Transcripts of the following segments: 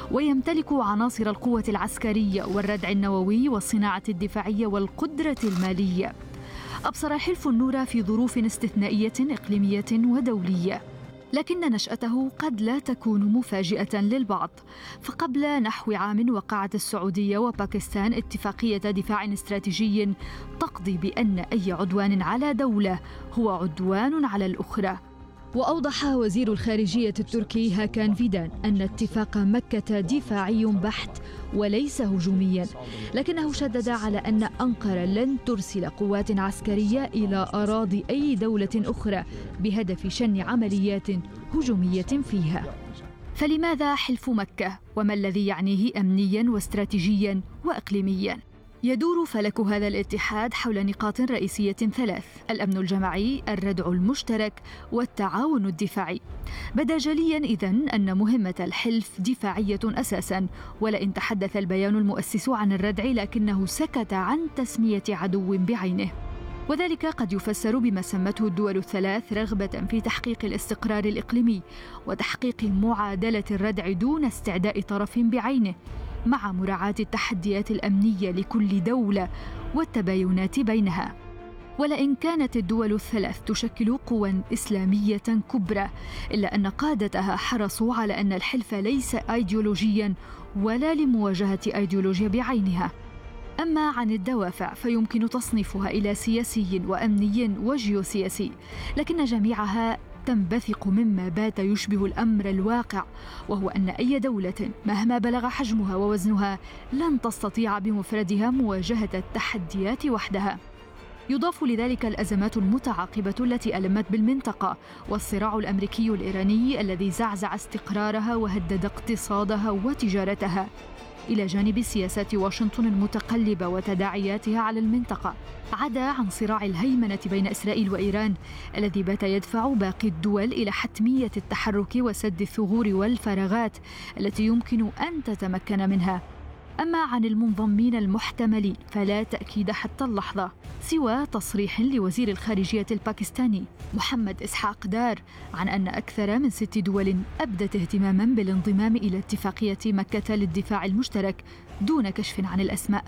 ويمتلك عناصر القوة العسكرية والردع النووي والصناعة الدفاعية والقدرة المالية. أبصر الحلف النور في ظروف استثنائية إقليمية ودولية، لكن نشأته قد لا تكون مفاجئة للبعض. فقبل نحو عام وقعت السعودية وباكستان اتفاقية دفاع استراتيجي تقضي بأن أي عدوان على دولة هو عدوان على الأخرى. وأوضح وزير الخارجية التركي هاكان فيدان أن اتفاق مكة دفاعي بحت وليس هجوميا، لكنه شدد على أن أنقرة لن ترسل قوات عسكرية إلى أراضي أي دولة أخرى بهدف شن عمليات هجومية فيها. فلماذا حلف مكة؟ وما الذي يعنيه أمنيا واستراتيجيا وإقليميا؟ يدور فلك هذا الاتحاد حول نقاط رئيسية ثلاث: الأمن الجماعي، الردع المشترك، والتعاون الدفاعي. بدا جليا إذن أن مهمة الحلف دفاعية أساسا، ولئن تحدث البيان المؤسس عن الردع لكنه سكت عن تسمية عدو بعينه. وذلك قد يفسر بما سمته الدول الثلاث رغبة في تحقيق الاستقرار الإقليمي وتحقيق معادلة الردع دون استعداء طرف بعينه، مع مراعاة التحديات الأمنية لكل دولة والتباينات بينها. ولئن كانت الدول الثلاث تشكل قوى إسلامية كبرى، إلا أن قادتها حرصوا على أن الحلف ليس أيديولوجيا ولا لمواجهة أيديولوجيا بعينها. أما عن الدوافع فيمكن تصنيفها إلى سياسي وأمني وجيوسياسي، لكن جميعها تنبثق مما بات يشبه الأمر الواقع، وهو أن أي دولة مهما بلغ حجمها ووزنها لن تستطيع بمفردها مواجهة التحديات وحدها. يضاف لذلك الأزمات المتعاقبة التي ألمت بالمنطقة، والصراع الأمريكي الإيراني الذي زعزع استقرارها وهدد اقتصادها وتجارتها، إلى جانب سياسات واشنطن المتقلبة وتداعياتها على المنطقة، عدا عن صراع الهيمنة بين إسرائيل وإيران الذي بات يدفع باقي الدول إلى حتمية التحرك وسد الثغور والفراغات التي يمكن أن تتمكن منها. أما عن المنضمين المحتملين فلا تأكيد حتى اللحظة، سوى تصريح لوزير الخارجية الباكستاني محمد إسحاق دار عن أن أكثر من 6 دول أبدت اهتماما بالانضمام إلى اتفاقية مكة للدفاع المشترك دون كشف عن الأسماء.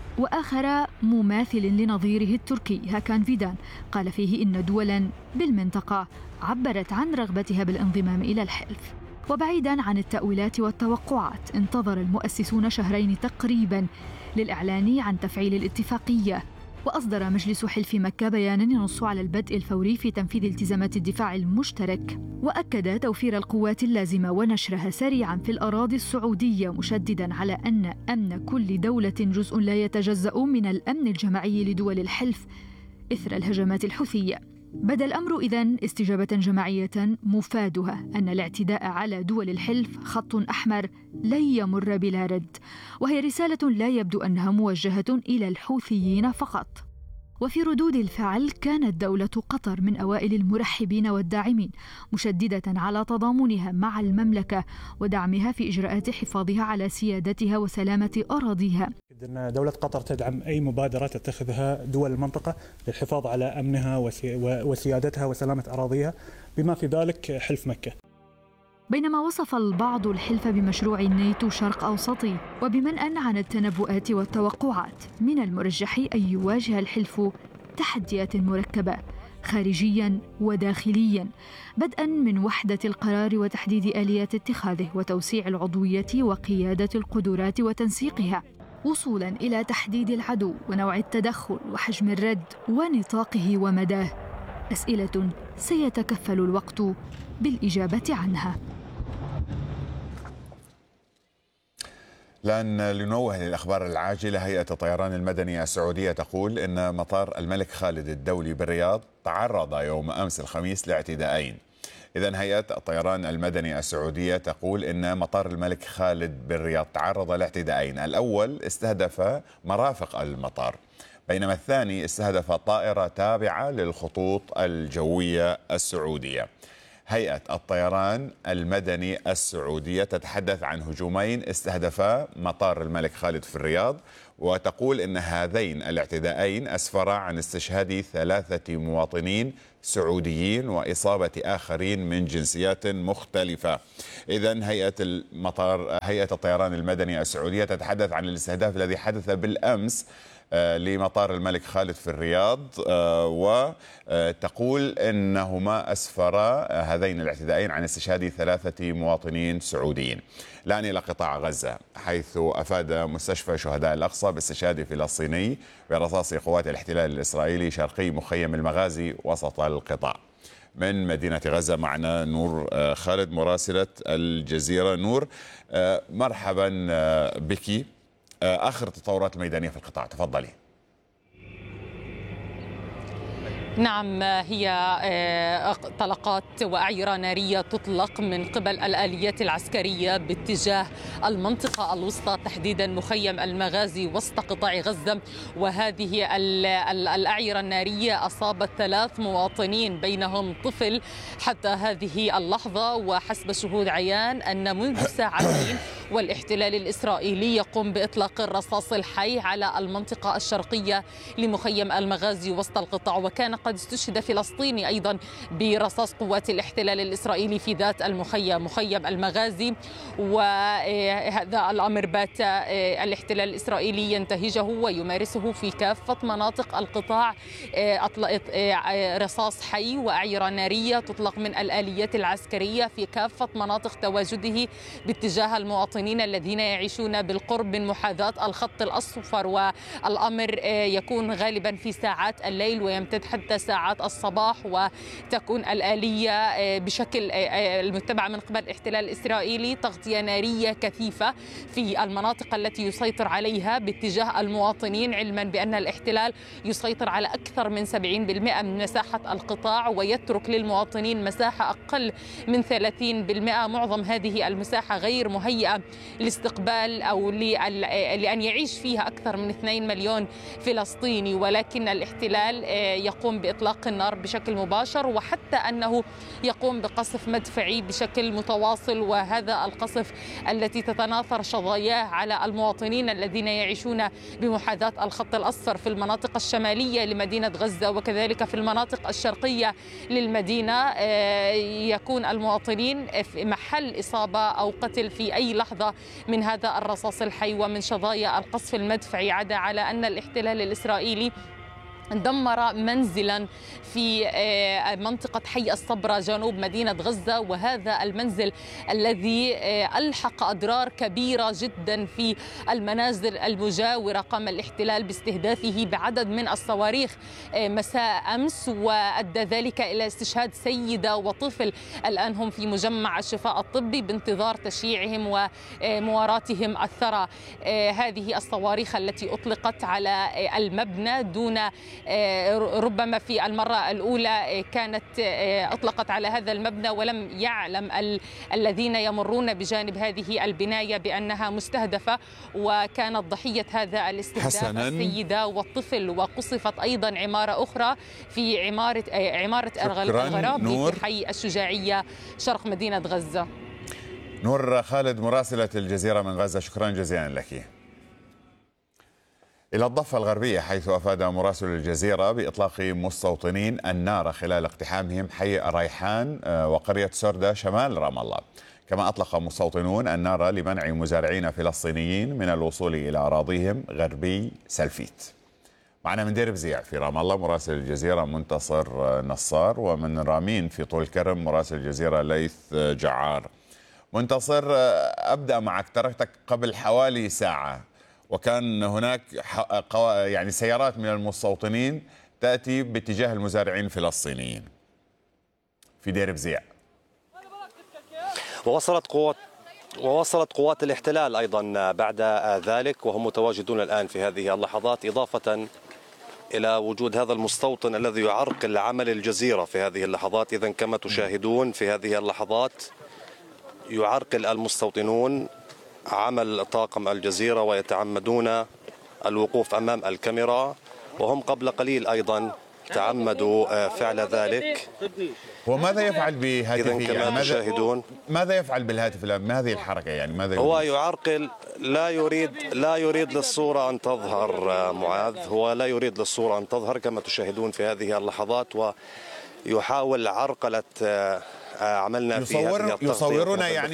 وآخر مماثل لنظيره التركي هاكان فيدان قال فيه إن دولا بالمنطقة عبرت عن رغبتها بالانضمام إلى الحلف. وبعيداً عن التأويلات والتوقعات، انتظر المؤسسون شهرين تقريباً للإعلان عن تفعيل الاتفاقية، وأصدر مجلس حلف مكة بياناً ينص على البدء الفوري في تنفيذ التزامات الدفاع المشترك، وأكد توفير القوات اللازمة ونشرها سريعاً في الأراضي السعودية، مشدداً على أن أمن كل دولة جزء لا يتجزأ من الأمن الجماعي لدول الحلف إثر الهجمات الحوثية. بدا الأمر إذن استجابة جماعية مفادها أن الاعتداء على دول الحلف خط أحمر لن يمر بلا رد، وهي رسالة لا يبدو أنها موجهة إلى الحوثيين فقط. وفي ردود الفعل كانت دولة قطر من أوائل المرحبين والداعمين، مشددة على تضامنها مع المملكة ودعمها في إجراءات حفاظها على سيادتها وسلامة أراضيها. إن دولة قطر تدعم أي مبادرة تتخذها دول المنطقة للحفاظ على أمنها وسيادتها وسلامة أراضيها، بما في ذلك حلف مكة. بينما وصف البعض الحلف بمشروع الناتو شرق أوسطي، وبمنأى عن التنبؤات والتوقعات، من المرجح أن يواجه الحلف تحديات مركبة خارجياً وداخلياً، بدءاً من وحدة القرار وتحديد آليات اتخاذه وتوسيع العضوية وقيادة القدرات وتنسيقها، وصولاً إلى تحديد العدو ونوع التدخل وحجم الرد ونطاقه ومداه، أسئلة سيتكفل الوقت بالإجابة عنها. الآن لنوه للأخبار العاجلة. هيئة الطيران المدني السعودية تقول إن مطار الملك خالد الدولي بالرياض تعرض يوم أمس الخميس لاعتداءين. إذن هيئة الطيران المدني السعودية تقول إن مطار الملك خالد بالرياض تعرض لاعتداءين، الأول استهدف مرافق المطار، بينما الثاني استهدف طائرة تابعة للخطوط الجوية السعودية. هيئة الطيران المدني السعودية تتحدث عن هجومين استهدفا مطار الملك خالد في الرياض، وتقول إن هذين الاعتداءين أسفرا عن استشهاد 3 مواطنين سعوديين وإصابة آخرين من جنسيات مختلفة. إذن هيئة الطيران المدني السعودية تتحدث عن الاستهداف الذي حدث بالأمس لمطار الملك خالد في الرياض، وتقول إنهما أسفرا هذين الاعتداءين عن استشهاد 3 مواطنين سعوديين. الآن إلى قطاع غزة، حيث أفاد مستشفى شهداء الأقصى باستشهاد فلسطيني برصاص قوات الاحتلال الإسرائيلي شرقي مخيم المغازي وسط القطاع. من مدينة غزة معنا نور خالد مراسلة الجزيرة. نور، مرحبا بك. آخر التطورات الميدانية في القطاع، تفضلي. نعم، هي طلقات وأعيرة نارية تطلق من قبل الآليات العسكرية باتجاه المنطقة الوسطى، تحديدا مخيم المغازي وسط قطاع غزة. وهذه الأعيرة النارية أصابت 3 مواطنين بينهم طفل حتى هذه اللحظة. وحسب شهود عيان أن منذ ساعتين والاحتلال الإسرائيلي يقوم بإطلاق الرصاص الحي على المنطقة الشرقية لمخيم المغازي وسط القطاع. وكان قد استشهد فلسطيني أيضا برصاص قوات الاحتلال الإسرائيلي في ذات المخيم، مخيم المغازي. وهذا الأمر بات الاحتلال الإسرائيلي ينتهجه ويمارسه في كافة مناطق القطاع. أطلقت رصاص حي وأعيرة نارية تطلق من الآليات العسكرية في كافة مناطق تواجده باتجاه المواطنين الذين يعيشون بالقرب من محاذاة الخط الأصفر. والأمر يكون غالبا في ساعات الليل ويمتد حتى ساعات الصباح، وتكون الآلية بشكل المتبعة من قبل الاحتلال الإسرائيلي تغطية نارية كثيفة في المناطق التي يسيطر عليها باتجاه المواطنين، علما بأن الاحتلال يسيطر على أكثر من 70% من مساحة القطاع ويترك للمواطنين مساحة أقل من 30%. معظم هذه المساحة غير مهيئة لاستقبال أو لأن يعيش فيها أكثر من 2 مليون فلسطيني. ولكن الاحتلال يقوم بإطلاق النار بشكل مباشر، وحتى أنه يقوم بقصف مدفعي بشكل متواصل. وهذا القصف التي تتناثر شظاياه على المواطنين الذين يعيشون بمحاذاة الخط الأصفر في المناطق الشمالية لمدينة غزة وكذلك في المناطق الشرقية للمدينة، يكون المواطنين في محل إصابة أو قتل في أي لحظة من هذا الرصاص الحي ومن شظايا القصف المدفعي. عدا على أن الاحتلال الإسرائيلي دمر منزلا في منطقة حي الصبرة جنوب مدينة غزة، وهذا المنزل الذي ألحق أضرار كبيرة جدا في المنازل المجاورة قام الاحتلال باستهدافه بعدد من الصواريخ مساء أمس، وأدى ذلك إلى استشهاد سيدة وطفل. الآن هم في مجمع الشفاء الطبي بانتظار تشييعهم ومواراتهم الثرى. هذه الصواريخ التي أطلقت على المبنى دون ربما في المرة الأولى كانت أطلقت على هذا المبنى ولم يعلم الذين يمرون بجانب هذه البناية بأنها مستهدفة، وكانت ضحية هذا الاستهداف السيدة والطفل. وقصفت أيضا عمارة أخرى في عمارة الغرابي في حي الشجاعية شرق مدينة غزة. نور خالد مراسلة الجزيرة من غزة، شكرا جزيلا لك. إلى الضفة الغربية، حيث أفاد مراسل الجزيرة بإطلاق مستوطنين النار خلال اقتحامهم حي الريحان وقرية سردة شمال رام الله. كما أطلق مستوطنون النار لمنع مزارعين فلسطينيين من الوصول إلى أراضيهم غربي سلفيت. معنا من دير بزيع في رام الله مراسل الجزيرة منتصر نصار، ومن رامين في طول كرم مراسل الجزيرة ليث جعار. منتصر، أبدأ معك. تركتك قبل حوالي ساعة وكان هناك يعني سيارات من المستوطنين تأتي باتجاه المزارعين الفلسطينيين في دير بزيع، ووصلت قوات الاحتلال أيضا بعد ذلك، وهم متواجدون الآن في هذه اللحظات، إضافة إلى وجود هذا المستوطن الذي يعرقل عمل الجزيرة في هذه اللحظات. إذن كما تشاهدون في هذه اللحظات يعرقل المستوطنون عمل طاقم الجزيرة ويتعمدون الوقوف أمام الكاميرا، وهم قبل قليل أيضا تعمدوا فعل ذلك. وماذا يفعل بهاتفه؟ إذن كما تشاهدون ماذا يفعل بالهاتف الآن؟ ما هذه الحركة يعني؟ ماذا هو يعرقل، لا يريد للصورة أن تظهر معاذ، هو لا يريد للصورة أن تظهر كما تشاهدون في هذه اللحظات، ويحاول عرقلة عملنا في هذه التغطية. يصورون يعني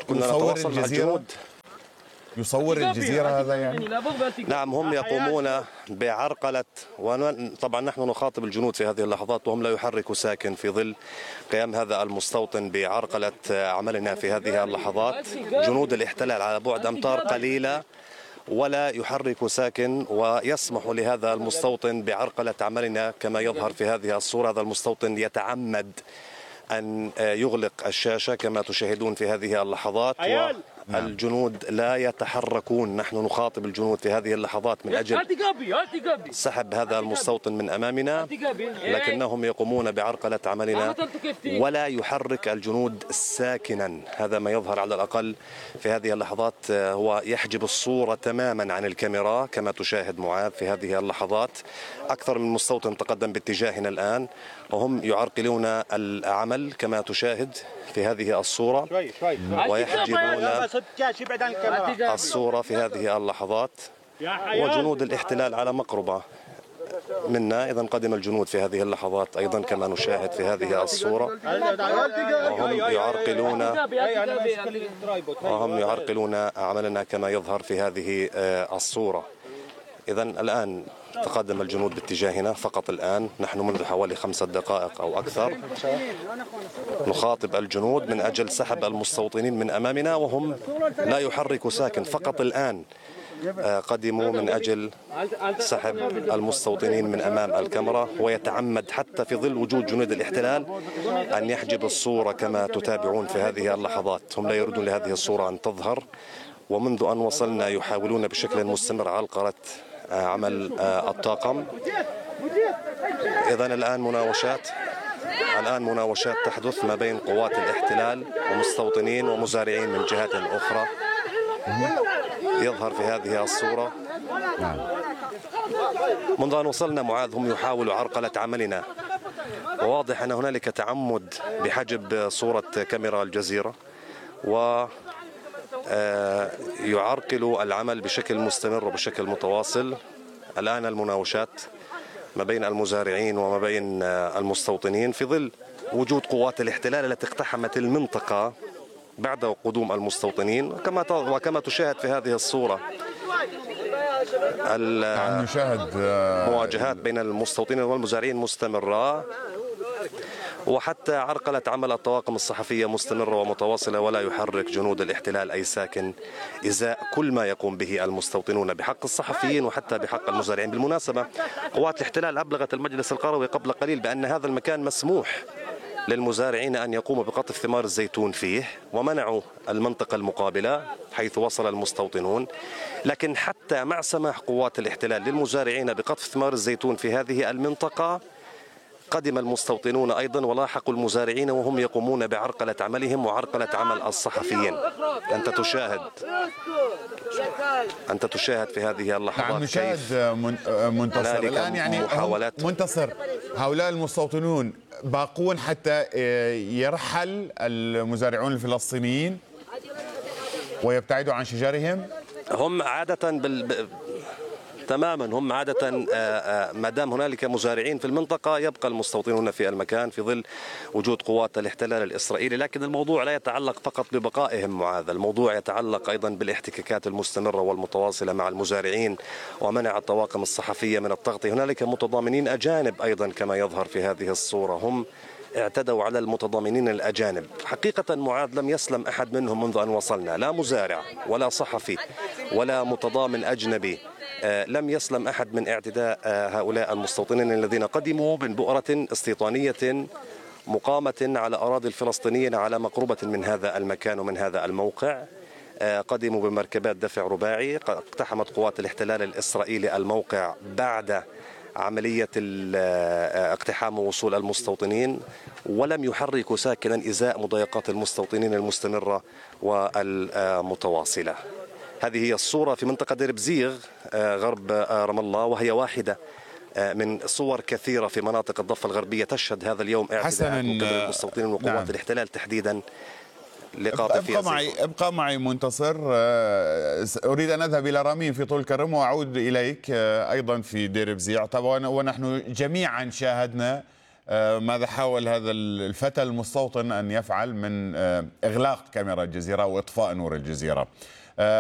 يصور الجزيرة هذا يعني؟ نعم، هم يقومون بعرقلة، وطبعا نحن نخاطب الجنود في هذه اللحظات وهم لا يحركوا ساكن في ظل قيام هذا المستوطن بعرقلة عملنا في هذه اللحظات. جنود الاحتلال على بعد أمتار قليلة ولا يحرك ساكن، ويسمح لهذا المستوطن بعرقلة عملنا كما يظهر في هذه الصورة. هذا المستوطن يتعمد أن يغلق الشاشة كما تشاهدون في هذه اللحظات، والجنود لا يتحركون. نحن نخاطب الجنود في هذه اللحظات من أجل سحب هذا المستوطن من أمامنا، لكنهم يقومون بعرقلة عملنا ولا يحرك الجنود ساكنا. هذا ما يظهر على الأقل في هذه اللحظات، هو يحجب الصورة تماما عن الكاميرا كما تشاهد معاذ في هذه اللحظات. أكثر من مستوطن تقدم باتجاهنا الآن وهم يعرقلون العمل كما تشاهد في هذه الصورة، ويحجبون الصورة في هذه اللحظات. وجنود الاحتلال على مقربة منا. إذن قدم الجنود في هذه اللحظات أيضا كما نشاهد في هذه الصورة، وهم يعرقلون عملنا كما يظهر في هذه الصورة. إذن الآن تقدم الجنود باتجاهنا فقط الآن. نحن منذ حوالي 5 دقائق أو أكثر نخاطب الجنود من أجل سحب المستوطنين من أمامنا وهم لا يحركوا ساكن. فقط الآن قدموا من أجل سحب المستوطنين من أمام الكاميرا، ويتعمد حتى في ظل وجود جنود الاحتلال أن يحجب الصورة كما تتابعون في هذه اللحظات. هم لا يريدون لهذه الصورة أن تظهر، ومنذ أن وصلنا يحاولون بشكل مستمر عرقلة عمل الطاقم. إذن الآن مناوشات تحدث ما بين قوات الاحتلال ومستوطنين ومزارعين من جهات أخرى. يظهر في هذه الصورة منذ أن وصلنا معاذ هم يحاولوا عرقلة عملنا، وواضح أن هنالك تعمد بحجب صورة كاميرا الجزيرة، يعرقل العمل بشكل مستمر وبشكل متواصل. الآن المناوشات ما بين المزارعين وما بين المستوطنين في ظل وجود قوات الاحتلال التي اقتحمت المنطقة بعد قدوم المستوطنين، وكما تشاهد في هذه الصورة نشاهد مواجهات بين المستوطنين والمزارعين مستمرة، وحتى عرقلة عمل الطواقم الصحفية مستمرة ومتواصلة، ولا يحرك جنود الاحتلال أي ساكن إزاء كل ما يقوم به المستوطنون بحق الصحفيين وحتى بحق المزارعين. بالمناسبة قوات الاحتلال أبلغت المجلس القروي قبل قليل بأن هذا المكان مسموح للمزارعين أن يقوموا بقطف ثمار الزيتون فيه، ومنعوا المنطقة المقابلة حيث وصل المستوطنون. لكن حتى مع سماح قوات الاحتلال للمزارعين بقطف ثمار الزيتون في هذه المنطقة، قدم المستوطنون أيضا ولاحقوا المزارعين وهم يقومون بعرقلة عملهم وعرقلة عمل الصحفيين. أنت تشاهد في هذه اللحظات كيف منتصر الآن يعني محاولات منتصر. هؤلاء المستوطنون باقون حتى يرحل المزارعون الفلسطينيين ويبتعدوا عن شجارهم. هم عادة تماما هم عادة ما دام هنالك مزارعين في المنطقة يبقى المستوطنون في المكان في ظل وجود قوات الاحتلال الإسرائيلي. لكن الموضوع لا يتعلق فقط ببقائهم معاذ، الموضوع يتعلق أيضا بالاحتكاكات المستمرة والمتواصلة مع المزارعين ومنع الطواقم الصحفية من التغطية. هنالك متضامنين أجانب أيضا كما يظهر في هذه الصورة، هم اعتدوا على المتضامنين الأجانب. حقيقة معاذ لم يسلم أحد منهم منذ أن وصلنا، لا مزارع ولا صحفي ولا متضامن أجنبي، لم يسلم أحد من اعتداء هؤلاء المستوطنين الذين قدموا من بؤرة استيطانية مقامة على أراضي الفلسطينيين على مقربة من هذا المكان ومن هذا الموقع. قدموا بمركبات دفع رباعي. اقتحمت قوات الاحتلال الإسرائيلي الموقع بعد عملية اقتحام ووصول المستوطنين، ولم يحركوا ساكنا إزاء مضايقات المستوطنين المستمرة والمتواصلة. هذه هي الصورة في منطقة دير بزيغ غرب رام الله، وهي واحدة من صور كثيرة في مناطق الضفة الغربية تشهد هذا اليوم اعتداءات من قبل المستوطنين وقوات الاحتلال تحديدا. ابقى معي منتصر. أريد أن أذهب إلى رامين في طول كرم وأعود إليك أيضا في دير بزيع. طبعا ونحن جميعا شاهدنا ماذا حاول هذا الفتى المستوطن أن يفعل من إغلاق كاميرا الجزيرة وإطفاء نور الجزيرة.